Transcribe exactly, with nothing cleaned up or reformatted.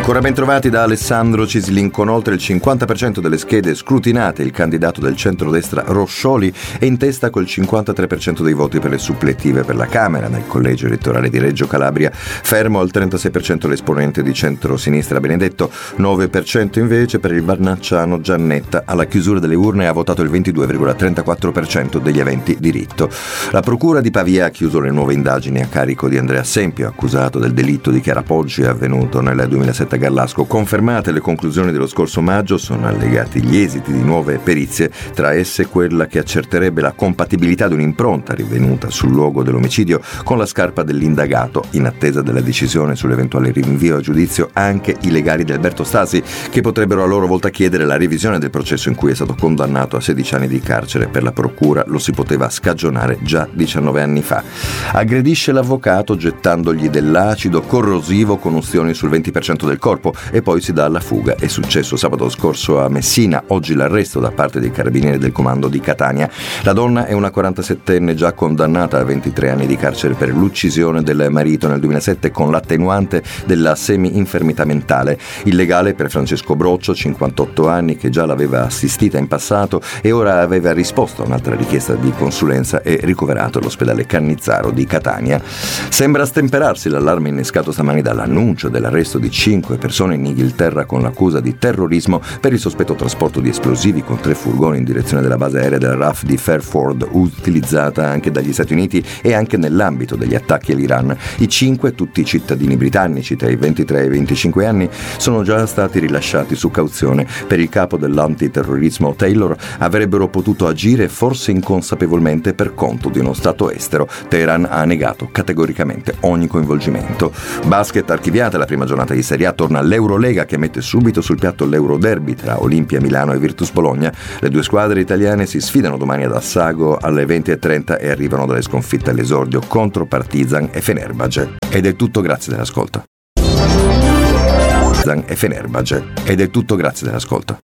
Ancora ben trovati da Alessandro Cislin. Con oltre il cinquanta per cento delle schede scrutinate, il candidato del centrodestra Roscioli è in testa col cinquantatré per cento dei voti per le suppletive per la Camera nel collegio elettorale di Reggio Calabria, fermo al trentasei per cento l'esponente di centrosinistra Benedetto, nove per cento invece per il varnacciano Giannetta. Alla chiusura delle urne ha votato il ventidue virgola trentaquattro per cento degli aventi diritto. La procura di Pavia ha chiuso le nuove indagini a carico di Andrea Sempio, accusato del delitto di Chiara Poggi avvenuto nel duemilasette a Garlasco. Confermate le conclusioni dello scorso maggio, sono allegati gli esiti di nuove perizie, tra esse quella che accerterebbe la compatibilità di un'impronta rinvenuta sul luogo dell'omicidio con la scarpa dell'indagato. In attesa della decisione sull'eventuale rinvio a giudizio anche i legali di Alberto Stasi, che potrebbero a loro volta chiedere la revisione del processo in cui è stato condannato a sedici anni di carcere. Per la procura lo si poteva scagionare già diciannove anni fa. Aggredisce l'avvocato gettandogli dell'acido corrosivo con ustioni sul venti per cento del corpo e poi si dà alla fuga. È successo sabato scorso a Messina, oggi l'arresto da parte dei carabinieri del comando di Catania. La donna è una quarantasettenne già condannata a ventitré anni di carcere per l'uccisione del marito nel duemilasette con l'attenuante della semi-infermità mentale. Illegale per Francesco Broccio, cinquantotto anni, che già l'aveva assistita in passato e ora aveva risposto a un'altra richiesta di consulenza e ricoverato all'ospedale Cannizzaro di Catania. Sembra stemperarsi l'allarme innescato stamani dall'annuncio dell'arresto di cinque persone in Inghilterra con l'accusa di terrorismo per il sospetto trasporto di esplosivi con tre furgoni in direzione della base aerea della R A F di Fairford, utilizzata anche dagli Stati Uniti e anche nell'ambito degli attacchi all'Iran. I cinque, tutti cittadini britannici tra i ventitré e i venticinque anni, sono già stati rilasciati su cauzione. Per il capo dell'antiterrorismo Taylor avrebbero potuto agire forse inconsapevolmente per conto di uno stato estero. Teheran ha negato categoricamente ogni coinvolgimento. Basket, archiviata la prima giornata di Serie A, torna l'Eurolega che mette subito sul piatto l'Euroderby tra Olimpia Milano e Virtus Bologna. Le due squadre italiane si sfidano domani ad Assago alle venti e trenta e arrivano dalle sconfitte all'esordio contro Partizan e Fenerbahce. Ed è tutto, grazie dell'ascolto. E Fenerbahce. Ed è tutto, grazie dell'ascolto.